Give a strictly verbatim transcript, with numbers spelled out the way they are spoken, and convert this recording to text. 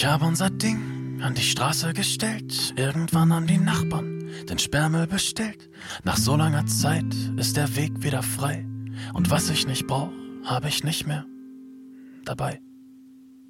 Ich habe unser Ding an die Straße gestellt. Irgendwann haben die Nachbarn den Sperrmüll bestellt. Nach so langer Zeit ist der Weg wieder frei. Und was ich nicht brauch, habe ich nicht mehr dabei.